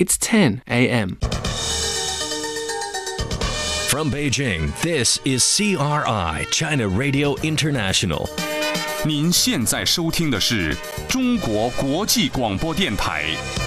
It's 10 a.m. From Beijing, this is CRI, China Radio International. 您现在收听的是中国国际广播电台。